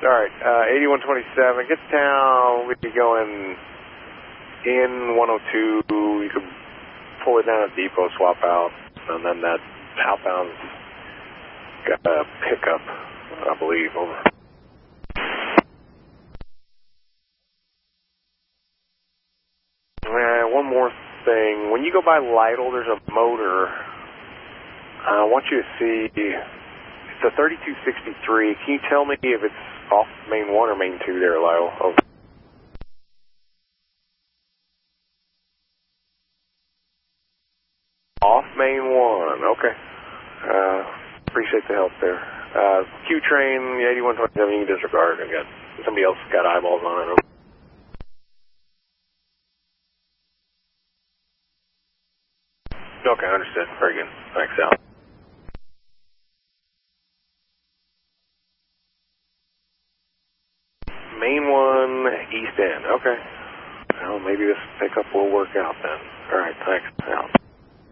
All right, 8127, get to town. We'd be going in 102. You could pull it down at depot, swap out, and then that outbound's got a pickup, I believe, over. One more thing. When you go by Lytle, there's a motor. I want you to see, it's a 3263. Can you tell me if it's off main 1 or main 2 there, Lytle? Over. Off main 1, okay. Appreciate the help there. Q train, the 8127, you can disregard. Somebody else got eyeballs on it. Okay, understood. Very good. Thanks, Al. Main 1, East End. Okay. Well, maybe this pickup will work out then. All right, thanks, Al.